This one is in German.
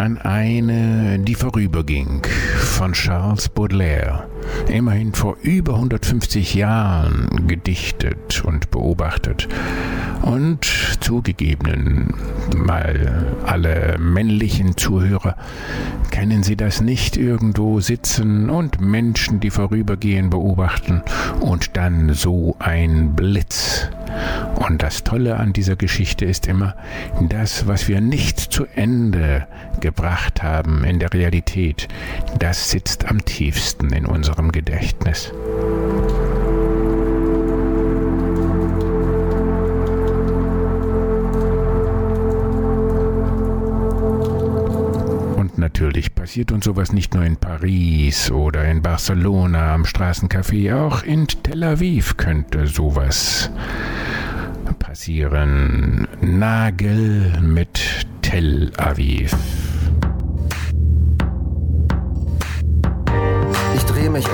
an eine, die vorüberging, von Charles Baudelaire, immerhin vor über 150 Jahren gedichtet und beobachtet. Und zugegeben, mal alle männlichen Zuhörer, kennen Sie das nicht, irgendwo sitzen und Menschen, die vorübergehen, beobachten und dann so ein Blitz. Und das Tolle an dieser Geschichte ist immer, das, was wir nicht zu Ende gebracht haben in der Realität, das sitzt am tiefsten in unserem Gedächtnis. Natürlich passiert uns sowas nicht nur in Paris oder in Barcelona am Straßencafé, auch in Tel Aviv könnte sowas passieren. Nagel mit Tel Aviv.